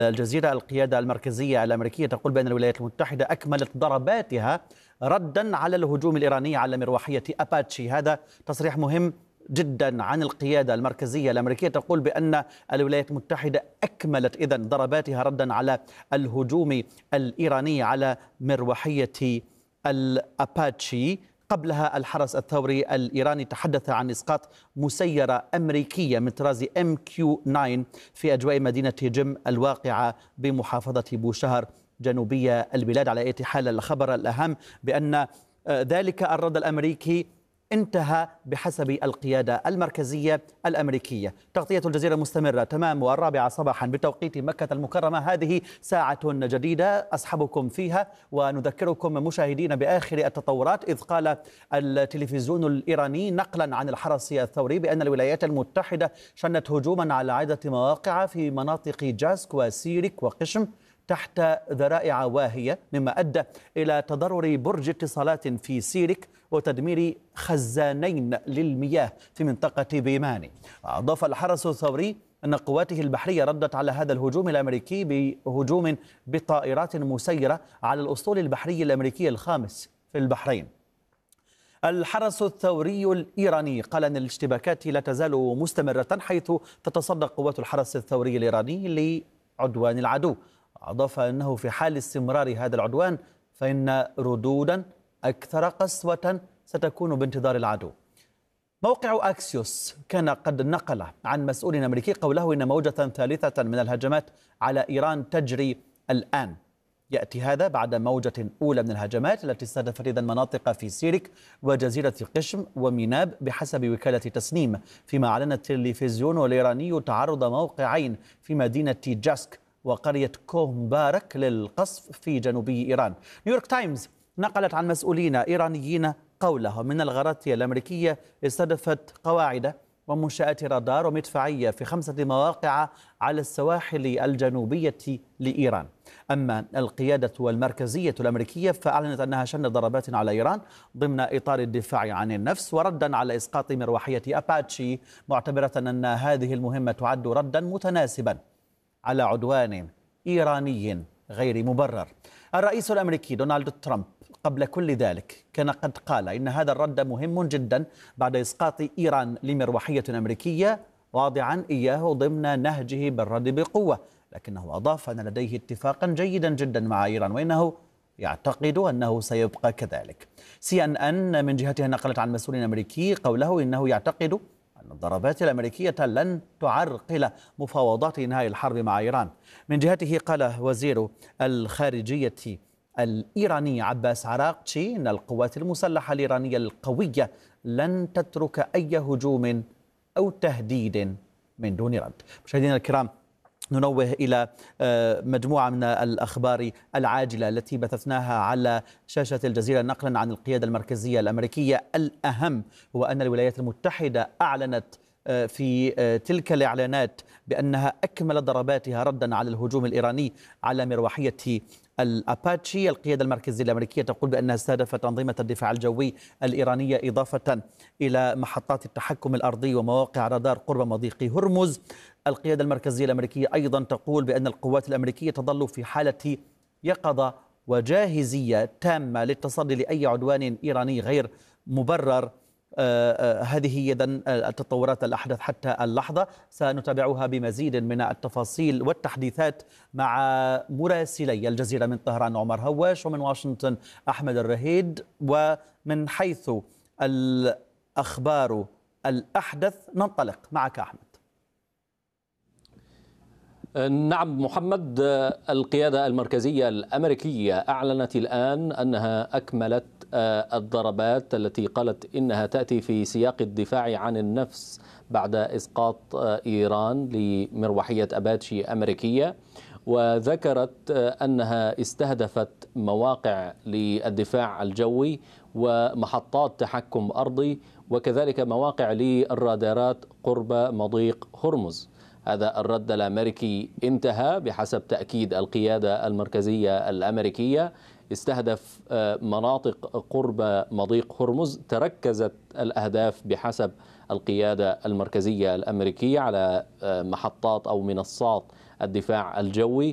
الجزيرة القيادة المركزية الأمريكية تقول بأن الولايات المتحدة أكملت ضرباتها ردا على الهجوم الإيراني على مروحية أباتشي. هذا تصريح مهم جدا عن القيادة المركزية الأمريكية، تقول بأن الولايات المتحدة أكملت إذن ضرباتها ردا على الهجوم الإيراني على مروحية الأباتشي. قبلها الحرس الثوري الإيراني تحدث عن إسقاط مسيرة أمريكية من طراز MQ-9 في أجواء مدينة جم الواقعة بمحافظة بوشهر جنوبية البلاد. على أي حال الخبر الأهم بأن ذلك الرد الأمريكي انتهى بحسب القيادة المركزية الأمريكية. تغطية الجزيرة مستمرة تمام 4 صباحا بتوقيت مكة المكرمة. هذه ساعة جديدة أصحبكم فيها ونذكركم مشاهدين بآخر التطورات، إذ قال التلفزيون الإيراني نقلا عن الحرس الثوري بأن الولايات المتحدة شنت هجوما على عدة مواقع في مناطق جاسك وسيرك وقشم تحت ذرائع واهية، مما أدى إلى تضرر برج اتصالات في سيرك وتدمير خزانين للمياه في منطقة بيماني. أضاف الحرس الثوري أن قواته البحرية ردت على هذا الهجوم الأمريكي بهجوم بطائرات مسيرة على الأسطول البحري الأمريكي الخامس في البحرين. الحرس الثوري الإيراني قال أن الاشتباكات لا تزال مستمرة، حيث تتصدى قوات الحرس الثوري الإيراني لعدوان العدو. أضاف أنه في حال استمرار هذا العدوان فإن ردودا أكثر قسوة ستكون بانتظار العدو. موقع أكسيوس كان قد نقل عن مسؤول أمريكي قوله إن موجة ثالثة من الهجمات على إيران تجري الآن. يأتي هذا بعد موجة أولى من الهجمات التي استهدفت إذن مناطق في سيرك وجزيرة قشم وميناب بحسب وكالة تسنيم، فيما أعلن التلفزيون الإيراني تعرض موقعين في مدينة جاسك وقرية كومبارك للقصف في جنوبي إيران. نيويورك تايمز نقلت عن مسؤولين إيرانيين قولهم من الغارات الأمريكية استهدفت قواعد ومنشآت رادار ومدفعية في 5 مواقع على السواحل الجنوبية لإيران. أما القيادة والمركزية الأمريكية فأعلنت أنها شنت ضربات على إيران ضمن إطار الدفاع عن النفس وردا على إسقاط مروحية أباتشي، معتبرة أن هذه المهمة تعد ردا متناسبا على عدوان إيراني غير مبرر. الرئيس الأمريكي دونالد ترامب قبل كل ذلك كان قد قال إن هذا الرد مهم جدا بعد إسقاط إيران لمروحية أمريكية، واضعا إياه ضمن نهجه بالرد بقوة، لكنه أضاف أن لديه اتفاقا جيدا جدا مع إيران وإنه يعتقد أنه سيبقى كذلك. CNN من جهتها نقلت عن مسؤول أمريكي قوله إنه يعتقد أن الضربات الأمريكية لن تعرقل مفاوضات إنهاء الحرب مع إيران. من جهته قال وزير الخارجية الإيراني عباس عراقتشي إن القوات المسلحة الإيرانية القوية لن تترك أي هجوم أو تهديد من دون رد. مشاهدينا الكرام، ننوه إلى مجموعة من الأخبار العاجلة التي بثثناها على شاشة الجزيرة نقلا عن القيادة المركزية الأمريكية. الأهم هو أن الولايات المتحدة أعلنت في تلك الإعلانات بأنها أكملت ضرباتها ردا على الهجوم الإيراني على مروحية الأباتشي. القيادة المركزية الأمريكية تقول بأنها استهدفت أنظمة الدفاع الجوي الإيرانية إضافة إلى محطات التحكم الأرضي ومواقع رادار قرب مضيق هرمز. القيادة المركزية الأمريكية أيضا تقول بأن القوات الأمريكية تظل في حالة يقظة وجاهزية تامة للتصدي لأي عدوان إيراني غير مبرر. هذه إذن التطورات الأحدث حتى اللحظة، سنتابعها بمزيد من التفاصيل والتحديثات مع مراسلي الجزيرة من طهران عمر هواش، ومن واشنطن أحمد الرهيد. ومن حيث الأخبار الأحدث ننطلق معك أحمد. نعم محمد، القيادة المركزية الأمريكية أعلنت الآن أنها أكملت الضربات التي قالت إنها تأتي في سياق الدفاع عن النفس بعد إسقاط إيران لمروحية أباتشي أمريكية، وذكرت أنها استهدفت مواقع للدفاع الجوي ومحطات تحكم أرضي وكذلك مواقع للرادارات قرب مضيق هرمز. هذا الرد الأمريكي انتهى بحسب تأكيد القيادة المركزية الأمريكية. استهدف مناطق قرب مضيق هرمز. تركزت الأهداف بحسب القيادة المركزية الأمريكية على محطات أو منصات الدفاع الجوي